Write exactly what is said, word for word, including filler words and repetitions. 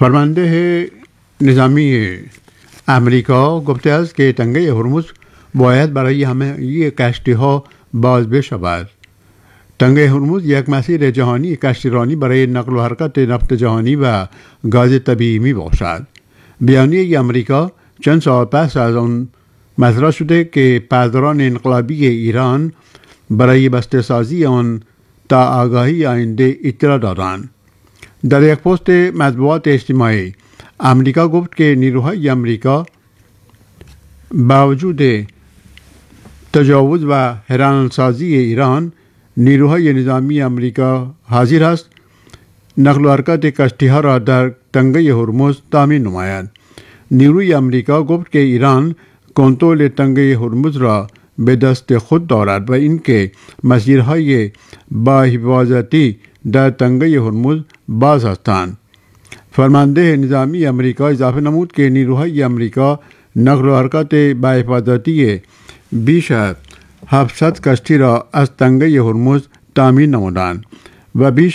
فرمانده نظامی امریکا گفته است که تنگه هرمز باید برای همه کشتی ها باز بشود. تنگه هرمز یک مسیر جهانی کشتیرانی برای نقل و حرکت نفت جهانی و گاز طبیعی می باشد. بیانیه امریکا چند سال پس از آن مطرح شده که پاسداران انقلابی ایران برای بسته‌سازی آن تا آگاهی آینده اطلاع دادند. در یک پست مطبوعات اجتماعی امریکا گفت که نیروهای امریکا با وجود تجاوز و حیرانسازی ایران، نیروهای نظامی امریکا حاضر است نقل و حرکت کشتی ها را در تنگه هرمز تامین نماید. نیروی امریکا گفت که ایران کنترل تنگه هرمز را به دست خود دارد و اینکه مسیرهای با حفاظتی در تنگه هرمز باز هستند. فرمانده نظامی امریکا اضافه نمود که نیروهای امریکا نقل و حرکت با حفاظتی بیش از هفتصد کشتی را از تنگه هرمز تامین نمودند و بیش